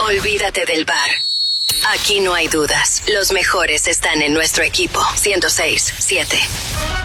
Olvídate del bar. Aquí no hay dudas. Los mejores están en nuestro equipo. 106.7.